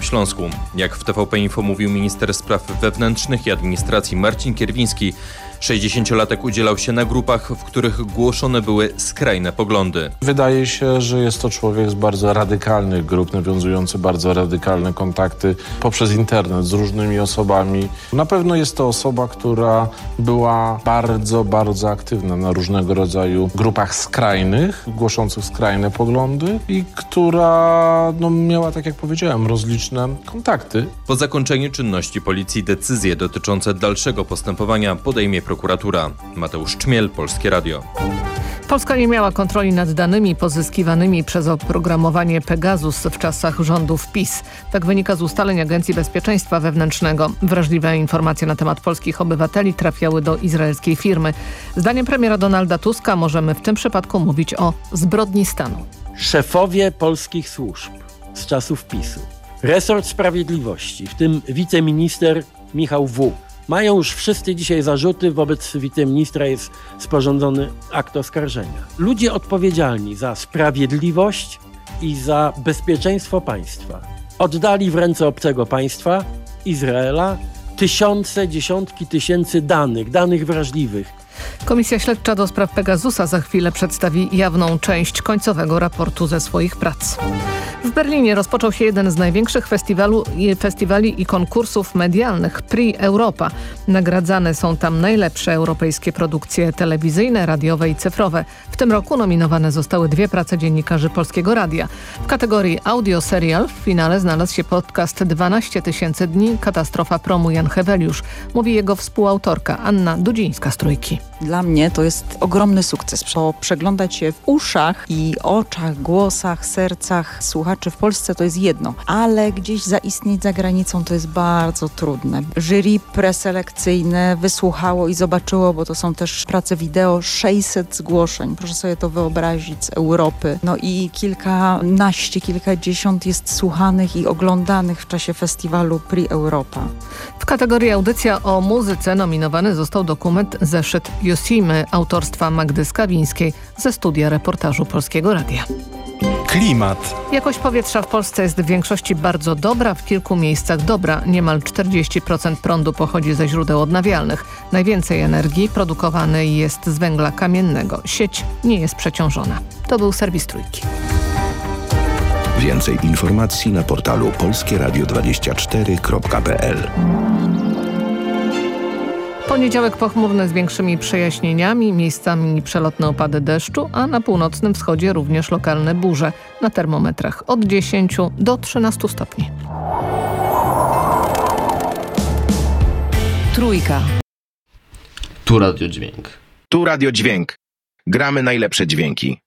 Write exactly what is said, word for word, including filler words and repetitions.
Śląsku. Jak w T V P Info mówił minister spraw wewnętrznych i administracji Marcin Kierwiński, sześćdziesięciolatek udzielał się na grupach, w których głoszone były skrajne poglądy. Wydaje się, że jest to człowiek z bardzo radykalnych grup, nawiązujący bardzo radykalne kontakty poprzez internet z różnymi osobami. Na pewno jest to osoba, która była bardzo, bardzo aktywna na różnego rodzaju grupach skrajnych, głoszących skrajne poglądy i która no, miała, tak jak powiedziałem, rozliczne kontakty. Po zakończeniu czynności policji decyzje dotyczące dalszego postępowania podejmie prokuratura. Mateusz Czmiel, Polskie Radio. Polska nie miała kontroli nad danymi pozyskiwanymi przez oprogramowanie Pegasus w czasach rządów PiS. Tak wynika z ustaleń Agencji Bezpieczeństwa Wewnętrznego. Wrażliwe informacje na temat polskich obywateli trafiały do izraelskiej firmy. Zdaniem premiera Donalda Tuska możemy w tym przypadku mówić o zbrodni stanu. Szefowie polskich służb z czasów PiS-u, resort sprawiedliwości, w tym wiceminister Michał W., mają już wszyscy dzisiaj zarzuty, wobec wiceministra jest sporządzony akt oskarżenia. Ludzie odpowiedzialni za sprawiedliwość i za bezpieczeństwo państwa oddali w ręce obcego państwa, Izraela, tysiące, dziesiątki tysięcy danych, danych wrażliwych. Komisja Śledcza do spraw Pegasusa za chwilę przedstawi jawną część końcowego raportu ze swoich prac. W Berlinie rozpoczął się jeden z największych festiwalu, festiwali i konkursów medialnych, Prix Europa. Nagradzane są tam najlepsze europejskie produkcje telewizyjne, radiowe i cyfrowe. W tym roku nominowane zostały dwie prace dziennikarzy Polskiego Radia. W kategorii audio serial w finale znalazł się podcast dwanaście tysięcy dni, katastrofa promu Jan Heweliusz. Mówi jego współautorka Anna Dudzińska z Trójki. Dla mnie to jest ogromny sukces. Bo przeglądać się w uszach i oczach, głosach, sercach słuchaczy w Polsce to jest jedno, ale gdzieś zaistnieć za granicą to jest bardzo trudne. Jury preselekcyjne wysłuchało i zobaczyło, bo to są też prace wideo, sześćset zgłoszeń. Proszę sobie to wyobrazić z Europy. No i kilkanaście, kilkadziesiąt jest słuchanych i oglądanych w czasie festiwalu Prix Europa. W kategorii audycja o muzyce nominowany został dokument Zeszyt Josimy autorstwa Magdy Skawińskiej ze studia reportażu Polskiego Radia. Klimat. Jakość powietrza w Polsce jest w większości bardzo dobra, w kilku miejscach dobra. Niemal czterdzieści procent prądu pochodzi ze źródeł odnawialnych. Najwięcej energii produkowanej jest z węgla kamiennego. Sieć nie jest przeciążona. To był serwis Trójki. Więcej informacji na portalu polskie radio dwadzieścia cztery kropka p l. Poniedziałek pochmurny z większymi przejaśnieniami, miejscami przelotne opady deszczu, a na północnym wschodzie również lokalne burze. Na termometrach od dziesięciu do trzynastu stopni. Trójka. Tu Radio Dźwięk. Tu Radio Dźwięk. Gramy najlepsze dźwięki.